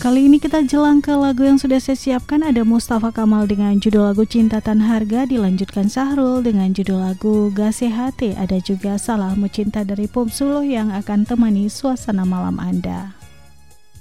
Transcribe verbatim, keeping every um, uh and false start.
Kali ini kita jelang ke lagu yang sudah saya siapkan. Ada Mustafa Kamal dengan judul lagu Cinta Tan Harga, dilanjutkan Sahrul dengan judul lagu Gasehate. Ada juga Salahmu Cinta dari Pop Suluh yang akan temani suasana malam Anda.